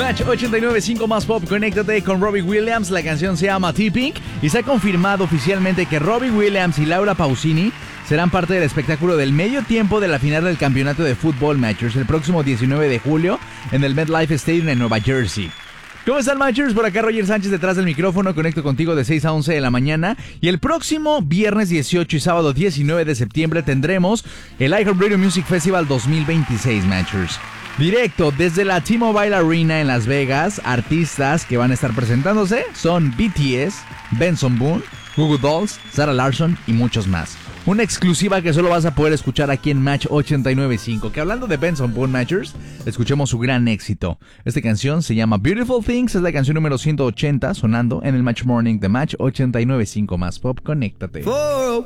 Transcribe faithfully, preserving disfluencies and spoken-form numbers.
Match ochenta y nueve punto cinco más pop, conéctate con Robbie Williams. La canción se llama T-Pink y se ha confirmado oficialmente que Robbie Williams y Laura Pausini serán parte del espectáculo del medio tiempo de la final del campeonato de fútbol Matchers el próximo diecinueve de julio en el MetLife Stadium en Nueva Jersey. ¿Cómo están, Matchers? Por acá Roger Sánchez detrás del micrófono. Conecto contigo de seis a once de la mañana. Y el próximo viernes dieciocho y sábado diecinueve de septiembre tendremos el iHeartRadio Music Festival dos mil veintiséis, Matchers. Directo desde la T-Mobile Arena en Las Vegas. Artistas que van a estar presentándose son B T S, Benson Boone, Goo Goo Dolls, Sarah Larsson y muchos más. Una exclusiva que solo vas a poder escuchar aquí en Match ochenta y nueve punto cinco. Que hablando de Benson Boone, Matchers, escuchemos su gran éxito. Esta canción se llama Beautiful Things. Es la canción número ciento ochenta sonando en el Match Morning de Match ochenta y nueve punto cinco más pop. Conéctate. For